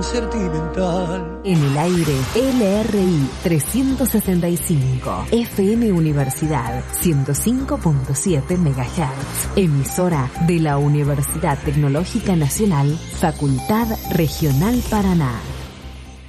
sentimental. En el aire, LRI 365, FM Universidad 105.7 MHz, emisora de la Universidad Tecnológica Nacional, Facultad Regional Paraná.